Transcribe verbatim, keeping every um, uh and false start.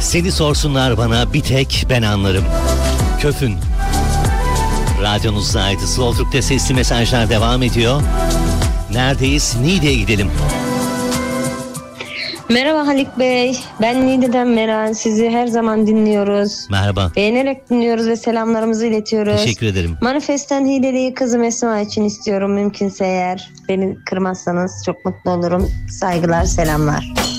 Seni sorsunlar bana, bir tek ben anlarım. Köfün. Radyonuzdaydı. Slow Türk'te sesli mesajlar devam ediyor. Neredeyiz? Niğde'ye gidelim. Merhaba Halik Bey. Ben Niğde'den Meral. Sizi her zaman dinliyoruz. Merhaba. Beğenerek dinliyoruz ve selamlarımızı iletiyoruz. Teşekkür ederim. Manifest'ten Hileli'yi kızım Esma için istiyorum. Mümkünse eğer beni kırmazsanız çok mutlu olurum. Saygılar, selamlar.